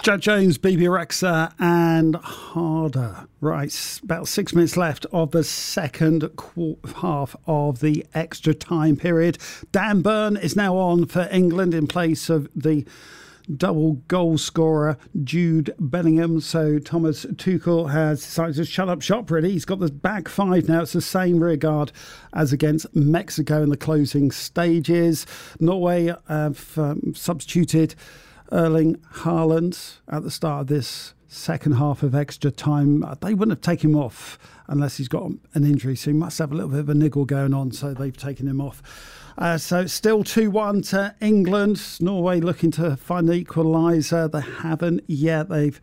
Judge Jones, BB Rexa and Harder. Right, about 6 minutes left of the second half of the extra time period. Dan Burn is now on for England in place of the double goal scorer Jude Bellingham. So Thomas Tuchel has decided to shut up shop, really. He's got the back five now. It's the same rear guard as against Mexico in the closing stages. Norway have substituted Erling Haaland at the start of this second half of extra time. They wouldn't have taken him off unless he's got an injury, so he must have a little bit of a niggle going on, so they've taken him off. So it's still 2-1 to England. Norway looking to find the equaliser. They haven't yet. They've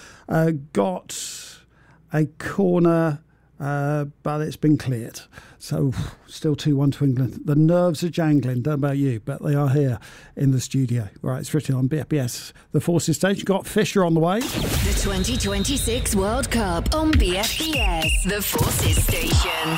got a corner, but it's been cleared. So still 2-1 to England. The nerves are jangling, don't know about you, but they are here in the studio. Right, it's written on BFBS. The Forces stage. You've got Fisher on the way. The 2026 World Cup on BFBS, the Forces station.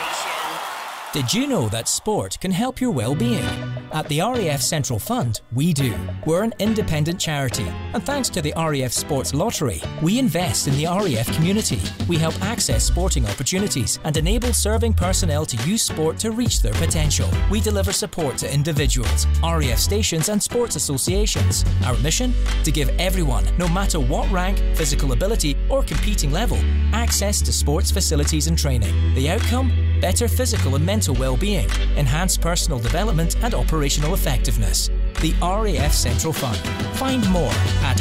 Did you know that sport can help your well-being? At the RAF Central Fund, we do. We're an independent charity, and thanks to the RAF Sports Lottery, we invest in the RAF community. We help access sporting opportunities and enable serving personnel to use sport to reach their potential. We deliver support to individuals, RAF stations and sports associations. Our mission? To give everyone, no matter what rank, physical ability or competing level, access to sports facilities and training. The outcome? Better physical and mental well-being, enhanced personal development and operational effectiveness. The RAF Central Fund. Find more at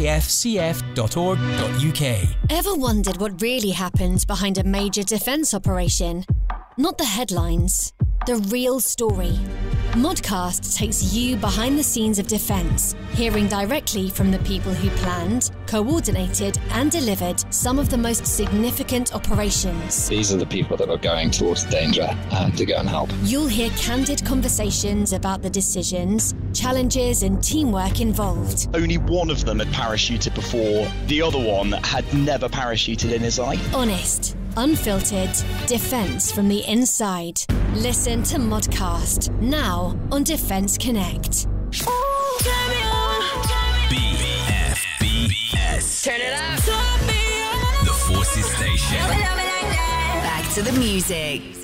rafcf.org.uk. Ever wondered what really happens behind a major defence operation? Not the headlines, the real story. Modcast takes you behind the scenes of defence, hearing directly from the people who planned, coordinated and delivered some of the most significant operations. These are the people that are going towards danger to go and help. You'll hear candid conversations about the decisions, challenges and teamwork involved. Only one of them had parachuted before, the other one had never parachuted in his life. Honest, unfiltered, defence from the inside. Listen to Modcast, now on Defence Connect. BFBS. Turn it up. The Forces station. Back to the music.